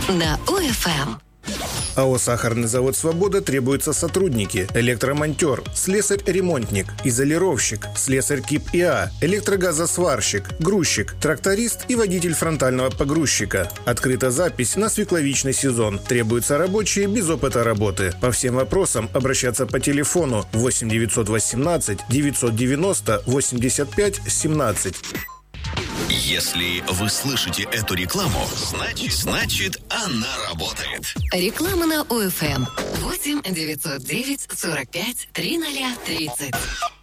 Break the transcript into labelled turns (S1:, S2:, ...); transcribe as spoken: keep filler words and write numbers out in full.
S1: на ОФМ.
S2: АО «Сахарный завод «Свобода» требуются сотрудники: электромонтер, слесарь-ремонтник, изолировщик, слесарь КИП ИА, электрогазосварщик, грузчик, тракторист и водитель фронтального погрузчика. Открыта запись на свекловичный сезон. Требуются рабочие без опыта работы. По всем вопросам обращаться по телефону восемь девятьсот восемнадцать девятьсот девяносто восемьдесят пять семнадцать.
S3: Если вы слышите эту рекламу, значит, значит она работает.
S1: Реклама на ОФМ. восемь девятьсот девять сорок пять тридцать тридцать.